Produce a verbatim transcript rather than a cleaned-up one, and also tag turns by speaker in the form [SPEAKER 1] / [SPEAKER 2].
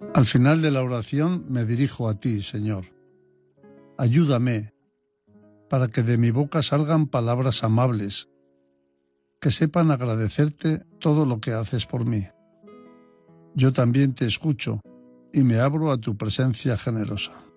[SPEAKER 1] Al final de la oración me dirijo a ti, Señor. Ayúdame para que de mi boca salgan palabras amables, que sepan agradecerte todo lo que haces por mí. Yo también te escucho y me abro a tu presencia generosa.